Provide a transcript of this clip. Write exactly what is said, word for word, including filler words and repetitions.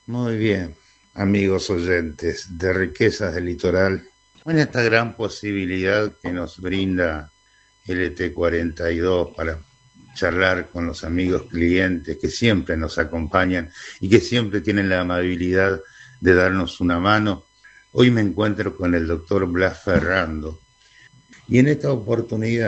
Muy bien, amigos oyentes de Riquezas del Litoral, en esta gran posibilidad que nos brinda L T cuarenta y dos para charlar con los amigos clientes que siempre nos acompañan y que siempre tienen la amabilidad de darnos una mano. Hoy me encuentro con el doctor Blas Ferrando y en esta oportunidad